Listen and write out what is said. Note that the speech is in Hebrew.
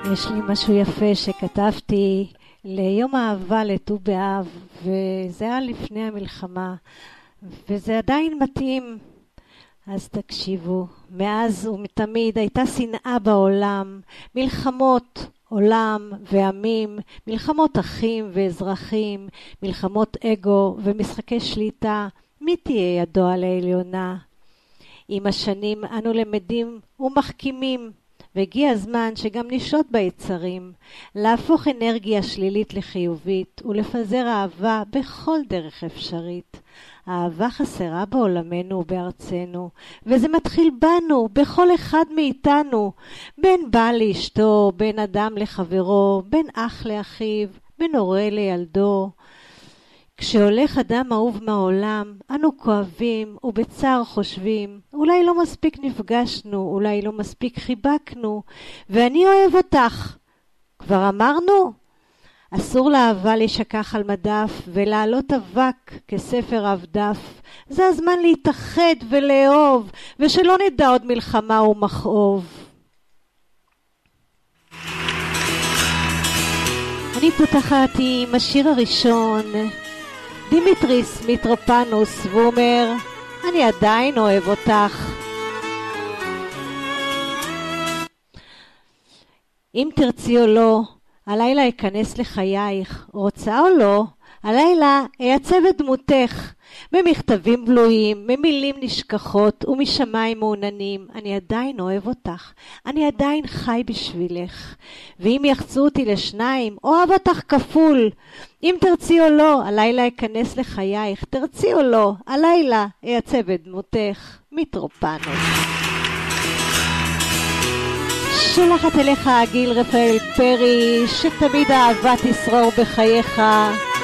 יש לי משהו יפה שכתבתי ליום האהבה לט"ו באב, וזה היה לפני המלחמה, וזה עדיין מתאים. אז תקשיבו, מאז ומתמיד הייתה שנאה בעולם, מלחמות עולם ועמים, מלחמות אחים ואזרחים, מלחמות אגו ומשחקי שליטה. מי תהיה ידו על העליונה? עם השנים אנו למדים ומחכימים, והגיע הזמן שגם נשלוט ביצרים, להפוך אנרגיה שלילית לחיובית ולפזר אהבה בכל דרך אפשרית. האהבה חסרה בעולמנו ובארצנו, וזה מתחיל בנו, בכל אחד מאיתנו, בין בעל לאשתו, בין אדם לחברו, בין אח לאחיו, בין הורה לילדו. כשהולך אדם אהוב מהעולם, אנו כואבים ובצער חושבים, אולי לא מספיק נפגשנו, אולי לא מספיק חיבקנו, ואני אוהב אותך. כבר אמרנו? אסור לאהבה להישכח על מדף ולעלות אבק כספר אב דף. זה הזמן להתאחד ולאהוב, ושלא נדע עוד מלחמה ומכאוב. אני פותחת עם השיר הראשון, דימיטריס מיטרופנוס, והוא אומר, אני עדיין אוהב אותך. אם תרצי או לא, הלילה אכנס לחייך, רוצה או לא, הלילה אעצב את דמותך, במכתבים בלויים, ממילים נשכחות ומשמיים מעוננים. אני עדיין אוהב אותך, אני עדיין חי בשבילך, ואם יחצו אותי לשניים, אוהב אותך כפול. אם תרצי או לא, הלילה אכנס לחייך, תרצי או לא, הלילה אעצב את דמותך. מיטרופנוס. שולחת אליך גיל רפאל פרי, שתמיד אהבה תשרור בחייך.